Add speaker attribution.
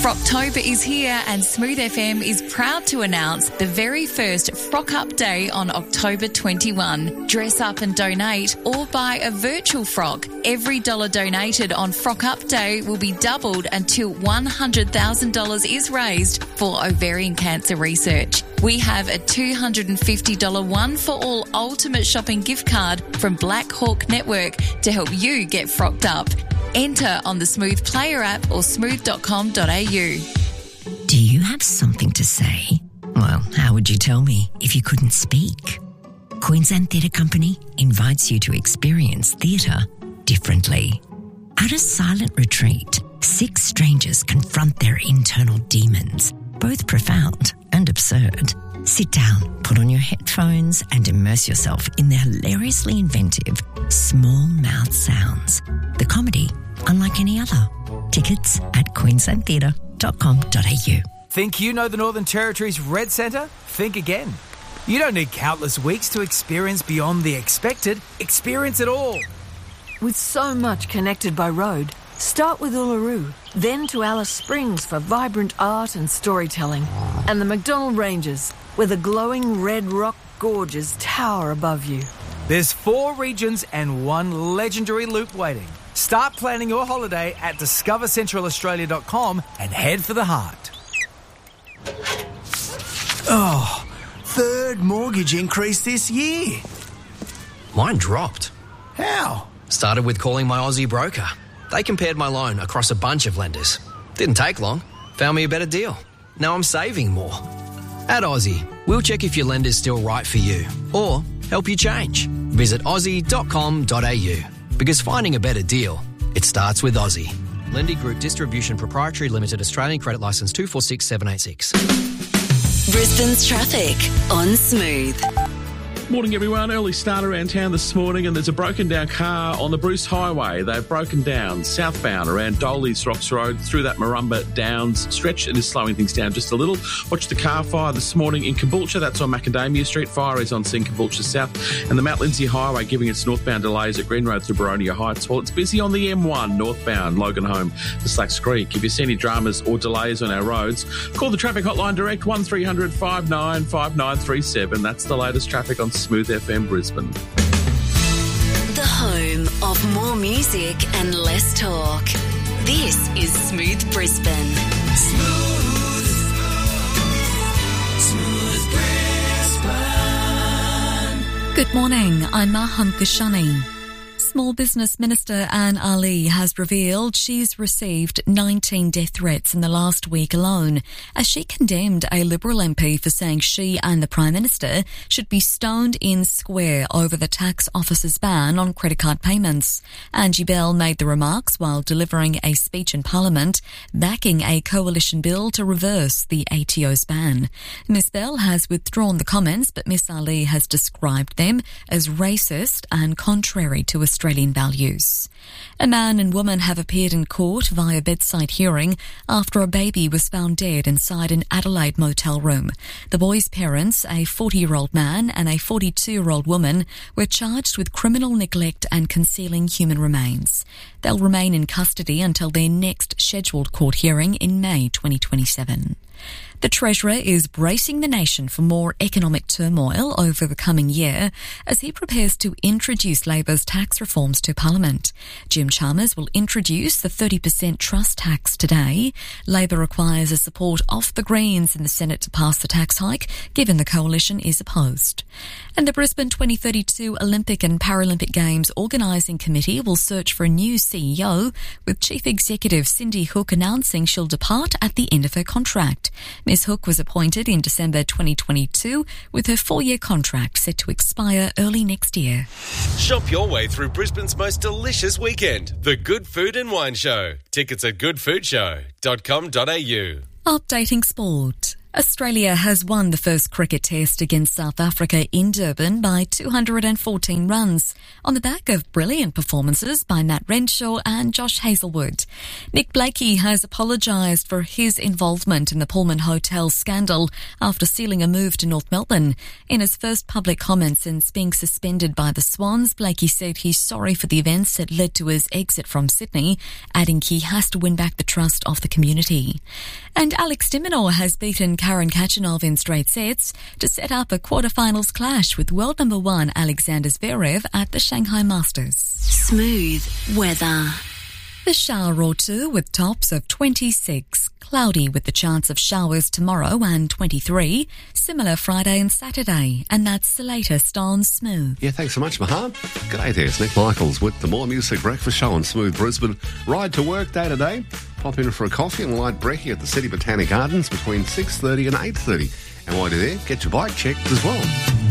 Speaker 1: Frocktober is here and Smooth FM is proud to announce the very first Frock Up Day on October 21. Dress up and donate or buy a virtual frock. Every dollar donated on Frock Up Day will be doubled until $100,000 is raised for ovarian cancer research. We have a $250 one-for-all ultimate shopping gift card from Black Hawk Network to help you get frocked up. Enter on the Smooth Player app or smooth.com.au.
Speaker 2: Do you have something to say? Well, how would you tell me if you couldn't speak? Queensland Theatre Company invites you to experience theatre differently. At a silent retreat, 6 strangers confront their internal demons, both profound and absurd. Sit down, put on your headphones and immerse yourself in the hilariously inventive Small Mouth Sounds. The comedy unlike any other. Tickets at queenslandtheatre.com.au.
Speaker 3: Think you know the Northern Territory's Red Centre? Think again. You don't need countless weeks to experience beyond the expected. Experience it all.
Speaker 4: With so much connected by road, start with Uluru, then to Alice Springs for vibrant art and storytelling, and the McDonnell Ranges, where the glowing red rock gorges tower above you.
Speaker 3: There's 4 regions and 1 legendary loop waiting. Start planning your holiday at discovercentralaustralia.com and head for the heart.
Speaker 5: Oh, 3rd mortgage increase this year.
Speaker 6: Mine dropped.
Speaker 5: How?
Speaker 6: Started with calling my Aussie broker. They compared my loan across a bunch of lenders. Didn't take long. Found me a better deal. Now I'm saving more. At Aussie, we'll check if your lender's still right for you or help you change. Visit aussie.com.au. Because finding a better deal, it starts with Aussie. Lendy Group Distribution Proprietary Limited, Australian Credit Licence 246786.
Speaker 7: Brisbane's traffic on Smooth.
Speaker 8: Morning everyone, early start around town this morning and there's a broken down car on the Bruce Highway. They've broken down southbound around Dolly's Rocks Road through that Marumba Downs stretch. It is slowing things down just a little. Watch the car fire this morning in Caboolture. That's on Macadamia Street. Fire is on scene Caboolture South. And the Mount Lindsay Highway giving its northbound delays at Green Road through Baronia Heights. While it's busy on the M1 northbound Logan Home to Slacks Creek. If you see any dramas or delays on our roads, call the traffic hotline direct 1300 59 5937. That's the latest traffic on Smooth FM Brisbane.
Speaker 7: The home of more music and less talk. This is Smooth Brisbane.
Speaker 9: Smooth Brisbane.
Speaker 10: Good morning, I'm Mahan Kushani. Small Business Minister Anne Ali has revealed she's received 19 death threats in the last week alone, as she condemned a Liberal MP for saying she and the Prime Minister should be stoned in square over the tax office's ban on credit card payments. Angie Bell made the remarks while delivering a speech in Parliament, backing a coalition bill to reverse the ATO's ban. Ms Bell has withdrawn the comments, but Ms Ali has described them as racist and contrary to Australian values. A man and woman have appeared in court via bedside hearing after a baby was found dead inside an Adelaide motel room. The boy's parents, a 40-year-old man and a 42-year-old woman, were charged with criminal neglect and concealing human remains. They'll remain in custody until their next scheduled court hearing in May 2027. The Treasurer is bracing the nation for more economic turmoil over the coming year as he prepares to introduce Labor's tax reforms to Parliament. Jim Chalmers will introduce the 30% trust tax today. Labor requires a support of the Greens in the Senate to pass the tax hike, given the coalition is opposed. And the Brisbane 2032 Olympic and Paralympic Games Organising Committee will search for a new CEO, with Chief Executive Cindy Hook announcing she'll depart at the end of her contract. Ms Hook was appointed in December 2022, with her 4-year contract set to expire early next year.
Speaker 11: Shop your way through Brisbane's most delicious weekend, the Good Food and Wine Show. Tickets at goodfoodshow.com.au.
Speaker 10: Updating sport. Australia has won the first cricket test against South Africa in Durban by 214 runs on the back of brilliant performances by Matt Renshaw and Josh Hazlewood. Nick Blakey has apologised for his involvement in the Pullman Hotel scandal after sealing a move to North Melbourne. In his first public comment since being suspended by the Swans, Blakey said he's sorry for the events that led to his exit from Sydney, adding he has to win back the trust of the community. And Alex de Minaur has beaten Karen Khachanov in straight sets to set up a quarterfinals clash with world number 1 Alexander Zverev at the Shanghai Masters.
Speaker 7: Smooth weather.
Speaker 10: The shower or two with tops of 26. Cloudy with the chance of showers tomorrow and 23. Similar Friday and Saturday. And that's the latest on Smooth.
Speaker 9: Yeah, thanks so much, Maha. G'day there, it's Nick Michaels with the More Music Breakfast Show on Smooth Brisbane. Ride to work day to day. Pop in for a coffee and a light brekkie at the City Botanic Gardens between 6:30 and 8:30. And while you're there, get your bike checked as well.